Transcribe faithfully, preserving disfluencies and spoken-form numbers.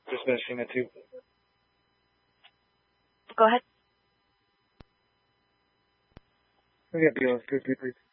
Just finishing at two. Go ahead. We got B O S two, please.